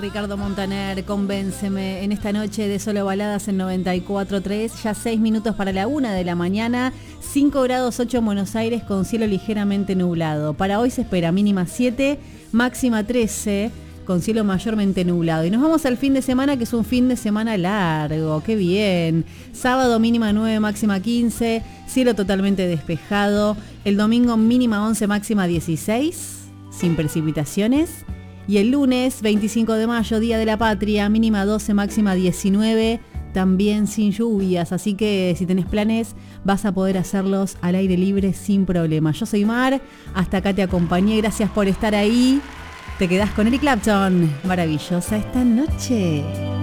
Ricardo Montaner, Convénceme, en esta noche de Solo Baladas en 94.3, ya 6 minutos para la 1 de la mañana, 5 grados 8 en Buenos Aires con cielo ligeramente nublado. Para hoy se espera mínima 7, máxima 13, con cielo mayormente nublado. Y nos vamos al fin de semana, que es un fin de semana largo, qué bien. Sábado mínima 9, máxima 15, cielo totalmente despejado. El domingo mínima 11, máxima 16, sin precipitaciones. Y el lunes 25 de mayo, Día de la Patria, mínima 12, máxima 19, también sin lluvias. Así que si tenés planes, vas a poder hacerlos al aire libre sin problema. Yo soy Mar, hasta acá te acompañé, gracias por estar ahí. Te quedás con Eric Clapton, maravillosa esta noche.